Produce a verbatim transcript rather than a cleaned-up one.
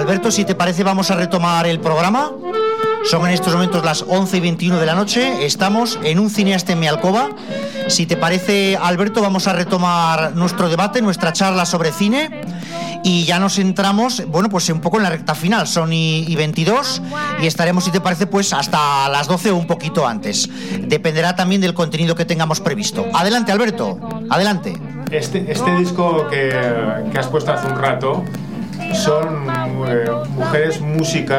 Alberto, si te parece, vamos a retomar el programa. Son en estos momentos las once y veintiuno de la noche. Estamos en un cineasta en mi alcoba. Si te parece, Alberto, vamos a retomar nuestro debate, nuestra charla sobre cine. Y ya nos entramos, bueno, pues un poco en la recta final. Son y, y veintidós y estaremos, si te parece, pues hasta las doce o un poquito antes. Dependerá también del contenido que tengamos previsto. Adelante, Alberto. Adelante. Este, este disco que, que has puesto hace un rato son eh, mujeres músicas